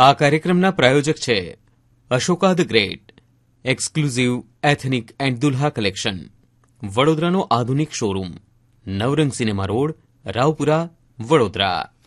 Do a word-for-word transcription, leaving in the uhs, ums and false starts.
આ કાર્યક્રમના પ્રાયોજક છે Ashoka the great, exclusive ethnic and Dulha collection, વડોદરાનો આધુનિક શોરૂમ, નવરંગ સિનેમા રોડ, રાવપુરા, વડોદરા.